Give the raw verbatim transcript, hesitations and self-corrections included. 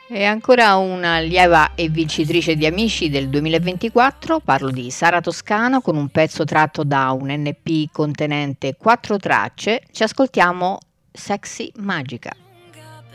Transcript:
E ancora una allieva e vincitrice di Amici del duemilaventiquattro, parlo di Sara Toscano con un pezzo tratto da un N P contenente quattro tracce. Ci ascoltiamo Sexy Magica.